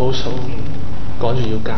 好數，趕住要交。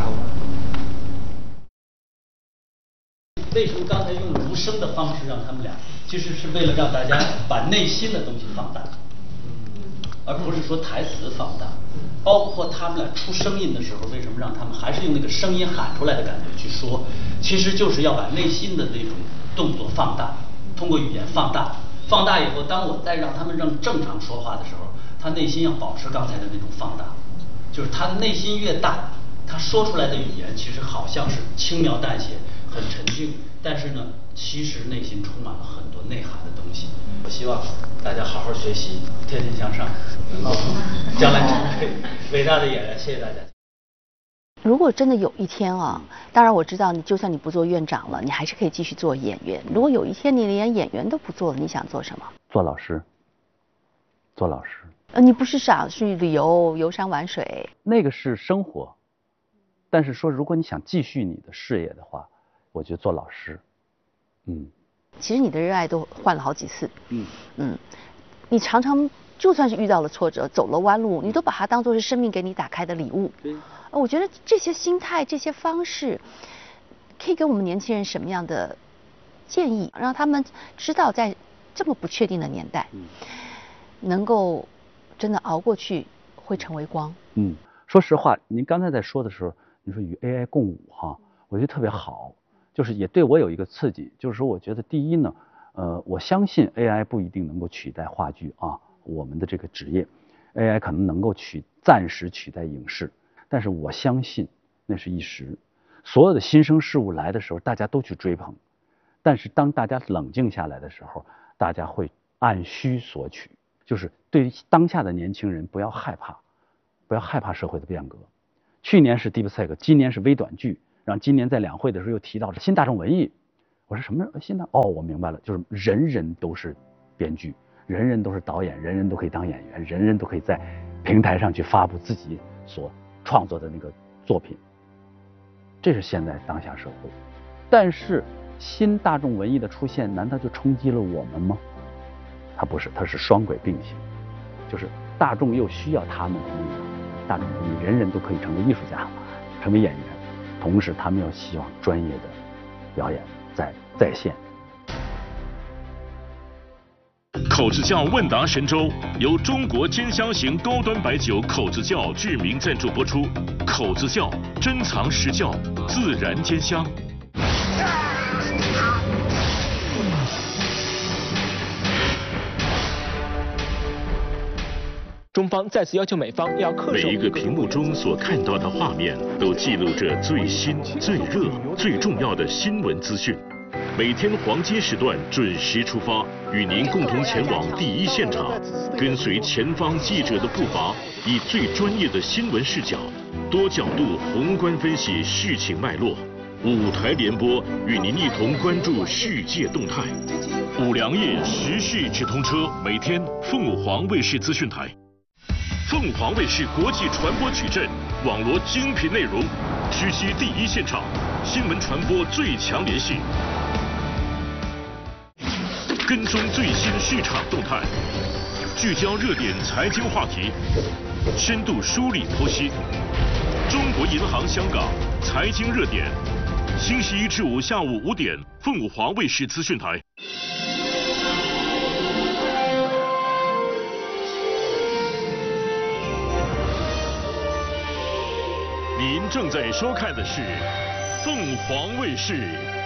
为什么刚才用如声的方式让他们俩，其实是为了让大家把内心的东西放大，而不是说台词放大。包括他们俩出声音的时候，为什么让他们还是用那个声音喊出来的感觉去说？其实就是要把内心的那种动作放大，通过语言放大。放大以后，当我再让他们正常说话的时候，他内心要保持刚才的那种放大，就是他的内心越大，他说出来的语言其实好像是轻描淡写、很沉静，但是呢，其实内心充满了很多内涵的东西。我希望大家好好学习，天天向上，能够将来成为伟大的演员。谢谢大家。 如果真的有一天啊，当然我知道你就算你不做院长了，你还是可以继续做演员。如果有一天你连演员都不做了，你想做什么？ 做老师。做老师。 你不是想去旅游、游山玩水？ 那个是生活。但是说，如果你想继续你的事业的话，我觉得做老师。 其实你的热爱都换了好几次。你常常就算是遇到了挫折、走了弯路，你都把它当作是生命给你打开的礼物。我觉得这些心态、这些方式，可以给我们年轻人什么样的建议，让他们知道在这么不确定的年代，能够真的熬过去，会成为光。 说实话，您刚才在说的时候，你说与 AI 共舞哈，我觉得特别好，就是也对我有一个刺激，就是说我觉得第一呢，我相信 AI 不一定能够取代话剧啊，我们的这个职业 ，AI 可能能够暂时取代影视。但是我相信那是一时，所有的新生事物来的时候，大家都去追捧，但是当大家冷静下来的时候，大家会按需索取。就是对于当下的年轻人，不要害怕社会的变革。去年是 DeepSeek， 今年是微短剧，然后今年在两会的时候又提到了新大众文艺。我说什么新的？我明白了，就是人人都是编剧，人人都是导演，人人都可以当演员，人人都可以在平台上去发布自己所创作的那个作品，这是现在当下社会。但是新大众文艺的出现，难道就冲击了我们吗？它不是，它是双轨并行，就是大众又需要他们的那个大众文艺，人人都可以成为艺术家，成为演员，同时他们又希望专业的表演在线。 口子窖问答神州由中国尖香型高端白酒口子窖致名赞助播出。口子窖珍藏实窖，自然尖香。 中方再次要求美方要恪守每一个屏幕中所看到的画面，都记录着最新、最热、最重要的新闻资讯。每天黄金时段准时出发，与您共同前往第一现场，跟随前方记者的步伐，以最专业的新闻视角、多角度宏观分析事情脉络。5台联播，与您一同关注世界动态。5粮液时事直通车，每天凤凰卫视资讯台。凤凰卫视国际传播矩阵，网罗精品内容，直击第一现场，新闻传播最强联系。跟踪最新市场动态，聚焦热点财经话题，深度梳理剖析。中国银行香港财经热点，星期1至5下午5点，凤凰卫视资讯台。您正在收看的是凤凰卫视